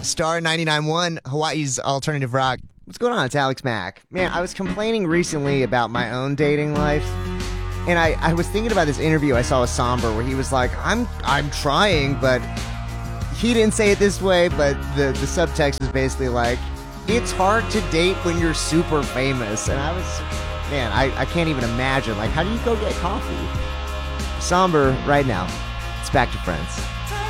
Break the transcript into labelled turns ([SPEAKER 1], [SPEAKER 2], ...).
[SPEAKER 1] Star 99.1, Hawaii's alternative rock.
[SPEAKER 2] What's going on? It's Alex Mack. Man, I was complaining recently about my own dating life, and I was thinking about this interview I saw with Somber where he was like, I'm trying, but he didn't say it this way, but the subtext was basically like, it's hard to date when you're super famous. And I can't even imagine. Like, how do you go get coffee? Somber right now. It's Back to Friends.